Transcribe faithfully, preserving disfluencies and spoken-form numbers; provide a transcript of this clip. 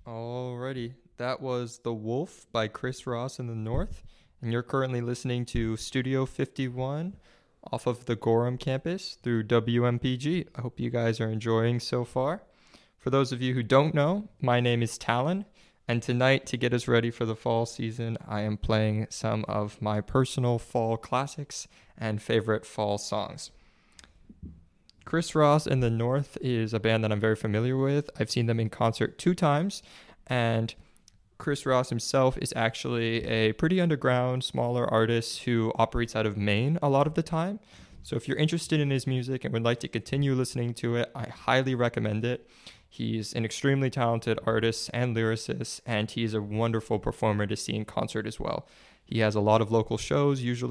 Alrighty, that was The Wolf by Chris Ross in the North, and you're currently listening to Studio fifty-one off of the Gorham campus through W M P G. I hope you guys are enjoying so far. For those of you who don't know, my name is Talon, and tonight, to get us ready for the fall season, I am playing some of my personal fall classics and favorite fall songs. Chris Ross and the North is a band that I'm very familiar with. I've seen them in concert two times, and Chris Ross himself is actually a pretty underground, smaller artist who operates out of Maine a lot of the time. So if you're interested in his music and would like to continue listening to it, I highly recommend it. He's an extremely talented artist and lyricist, and he's a wonderful performer to see in concert as well. He has a lot of local shows, usually